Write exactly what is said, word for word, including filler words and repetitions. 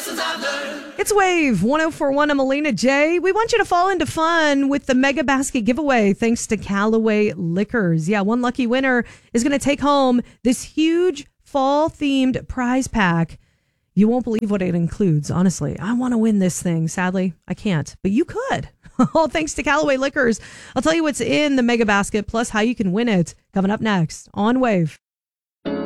It's Wave one oh four point one. I'm Alina J. We want you to fall into fun with the Mega Basket giveaway thanks to Callaway Liquors. Yeah, one lucky winner is going to take home this huge fall-themed prize pack. You won't believe what it includes, honestly. I want to win this thing. Sadly, I can't, but you could. All thanks to Callaway Liquors. I'll tell you what's in the Mega Basket, plus how you can win it, coming up next on Wave.